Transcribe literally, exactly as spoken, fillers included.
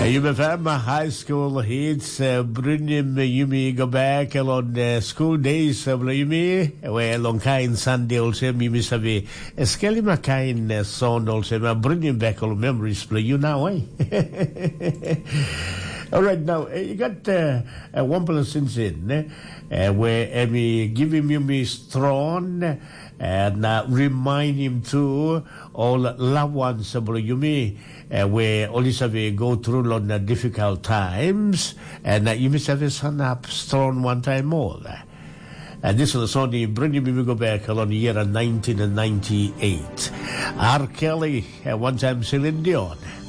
You may find my high school hits, uh, Brunim Yumi go back along the school days of Yumi, where long kind Sunday also, Yumi Savi, a Skelly Makain sound also, my Brunim back all memories play you now, eh? All right, now, uh, you got uh, uh, one person in, uh, where we give him Yumi strong, and uh, remind him to all loved ones of Yumi, uh, where Olisave go through long uh, difficult times, and uh, you must have a son up strong one time more. And this is the song he bring him we go back along the year of nineteen ninety-eight. R. Kelly, uh, one time Celine Dion.